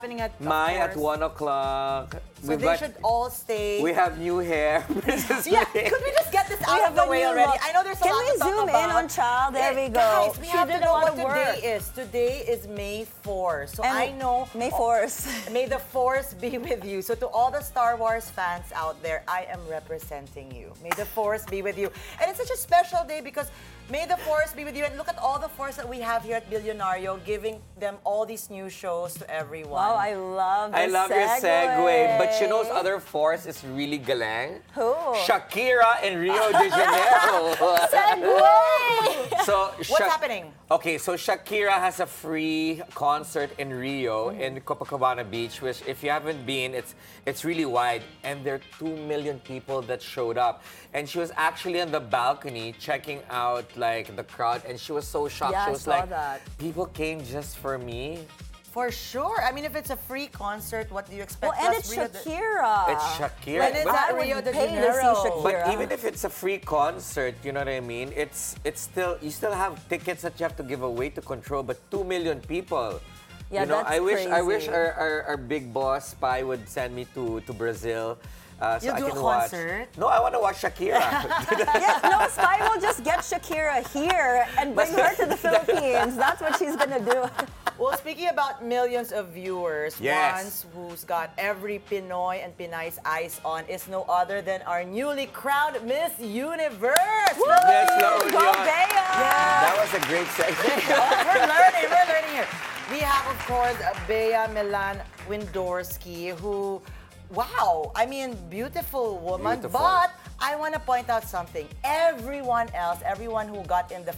happening at Mine at course. 1 o'clock. So they should all stay. We have new hair. Yeah, could we just get this out of the way already? I know there's a Can lot we to talk zoom about. in on Child? There we go. Guys, we She have to did a know lot what of today work. is. Today is May 4. So And I know May 4th. May the Force be with you. So to all the Star Wars fans out there, I am representing you. May the Force be with you. And it's such a special day because May the Force be with you. And look at all the Force that we have here at Billionario, giving them all these new shows to everyone. Wow, I love this I love your segue. But you know, other force is really galang. Who? Shakira in Rio de Janeiro. Segue! So What's happening? Okay, so Shakira has a free concert in Rio in Copacabana Beach, which if you haven't been, it's really wide, and there are 2 million people that showed up. And she was actually on the balcony checking out like the crowd, and she was so shocked. Yeah, she I was saw like, that. people came just for me. For sure. I mean, if it's a free concert, what do you expect? Well, and Plus it's Rio Shakira. It's Shakira. And it's But- at I would Rio de pay to see Janeiro. Shakira. But even if it's a free concert, you know what I mean? It's still, you still have tickets that you have to give away to control, but 2 million people. Yeah, you know, that's I wish crazy. our big boss Spy would send me to Brazil. So You'll I do a can watch. concert? No, I want to watch Shakira. Yes, no, Spy will just get Shakira here and bring her to the Philippines. That's what she's gonna do. Well, speaking about millions of viewers, Yes. one who's got every Pinoy and Pinay's eyes on is no other than our newly crowned Miss Universe. Yes, Go, Leon. Bea! That was a great segment. We're learning here. We have, of course, Bea Milan Windorski, who, wow, I mean, beautiful woman. Beautiful. But I want to point out something. Everyone else, everyone who got in the